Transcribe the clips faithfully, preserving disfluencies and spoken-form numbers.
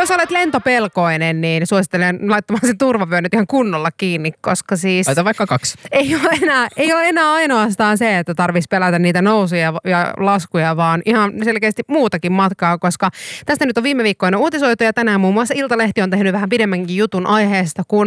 jos olet lentopelkoinen, niin suosittelen laittamaan sen turvavyön nyt ihan kunnolla kiinni, koska siis... Laita vaikka kaksi. Ei ole enää, ei ole enää ainoastaan se, että tarvitsisi pelätä niitä nousuja ja laskuja, vaan ihan selkeästi muutakin matkaa, koska tästä nyt on viime viikkoina uutisoitu ja tänään muun muassa Iltalehti on tehnyt vähän pidemmänkin jutun aiheesta, kun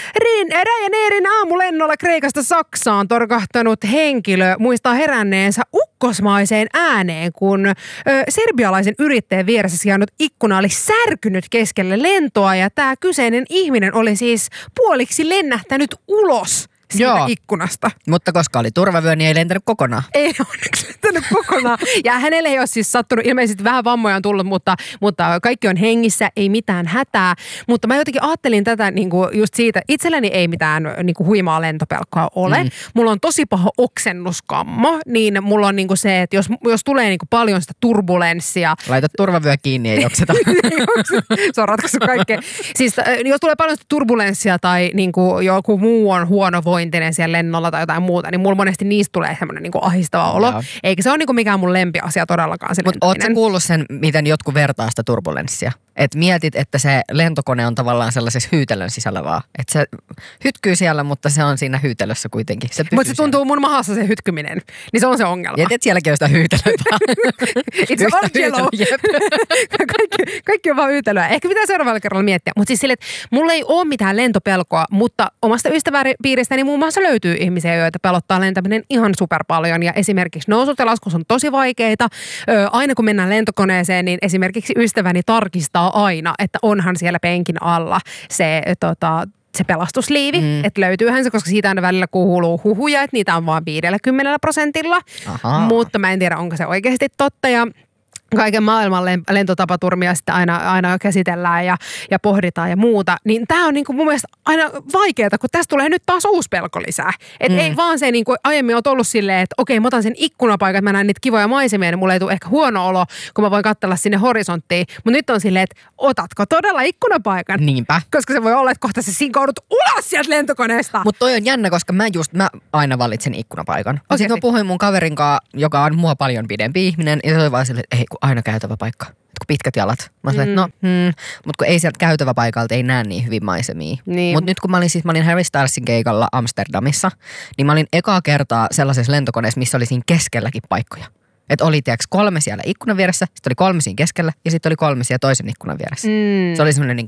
Ryanairin aamulennolla Kreikasta Saksaan torkahtanut henkilö muistaa heränneensä ukkosmaiseen ääneen, kun ö, serbialaisen yrittäjän vieressä sijainnut ikkuna oli särkynyt keskelle lentoa ja tämä kyseinen ihminen oli siis puoliksi lennähtänyt ulos siitä Joo. ikkunasta. Mutta koska oli turvavyö, niin ei lentänyt kokonaan. Ei onneksi lentänyt kokonaan. Ja hänelle ei ole siis sattunut, ilmeisesti vähän vammoja on tullut, mutta, mutta kaikki on hengissä, ei mitään hätää. Mutta mä jotenkin ajattelin tätä niin kuin just siitä, itselläni ei mitään niin kuin huimaa lentopelkkoa ole. Mm. Mulla on tosi paha oksennuskammo, niin mulla on niin kuin se, että jos, jos tulee niin kuin paljon sitä turbulenssia. Laita turvavyö kiinni, ei okseta. Se on ratkaisu kaikkeen. Siis jos tulee paljon sitä turbulenssia tai niin kuin joku muu on huono voi, siellä lennolla tai jotain muuta, niin mulla monesti niistä tulee semmoinen niinku ahistava olo. Joo. Eikä se ole niinku mikään mun lempiasia todellakaan se Mutta ootko kuullut sen, miten jotkut vertaa sitä turbulenssia? Että mietit, että se lentokone on tavallaan sellaisessa hyytelön sisällä vaan. Että se hytkyy siellä, mutta se on siinä hyytelössä kuitenkin. Mutta se tuntuu mun mahassa se hytkyminen. Niin se on se ongelma. Ja et sielläkin on sitä hyytelöä. It's all yellow. kaikki, kaikki on vaan hyytelöä. Ehkä pitää seuraavalla kerralla miettiä. Mutta siis sille, että mulla ei ole mitään lentopelkoa, mutta omasta ystäväpiiristäni muun muassa löytyy ihmisiä, joita pelottaa lentäminen ihan super paljon. Ja esimerkiksi nousut ja laskus on tosi vaikeita. Ö, aina kun mennään lentokoneeseen, niin esimerkiksi ystäväni tarkistaa aina, että onhan siellä penkin alla se, tota, se pelastusliivi, mm. että löytyyhän se, koska siitä aina välillä kuuluu huhuja, että niitä on vaan viidelläkymmenellä prosentilla, Aha. mutta mä en tiedä, onko se oikeasti totta ja kaiken maailman lentotapaturmia sitten aina, aina käsitellään ja, ja pohditaan ja muuta, niin tämä on niinku mun mielestä aina vaikeaa, kun tästä tulee nyt taas uusi pelko lisää. Että mm. ei vaan se niinku aiemmin on ollut silleen, että okei, mä otan sen ikkunapaikan, että mä näen niitä kivoja maisemia, niin mulla ei tule ehkä huono olo, kun mä voin katsella sinne horisonttiin. Mutta nyt on silleen, että otatko todella ikkunapaikan? Niinpä. Koska se voi olla, että kohta sä sinkoudut ulos sieltä lentokoneesta. Mutta toi on jännä, koska mä just, mä aina valitsen ikkunapaikan. Okay. Sitten mä puhuin mun kaverin kanssa, joka on mua paljon pidempi ihminen, ja se oli vaan silleen, että ei, kun aina käytävä paikka. Kun pitkät jalat. Mä sanoin, mm. että no, hmm, mutta kun ei sieltä käytäväpaikalta ei näe niin hyvin maisemia. Niin. Mutta nyt kun mä olin siis, mä olin Harry Stylesin keikalla Amsterdamissa, niin mä olin ekaa kertaa sellaisessa lentokoneessa, missä oli siinä keskelläkin paikkoja. Että oli tiiäks kolme siellä ikkunan vieressä, sitten oli kolme siinä keskellä ja sitten oli kolme siellä toisen ikkunan vieressä. Mm. Se oli semmoinen niin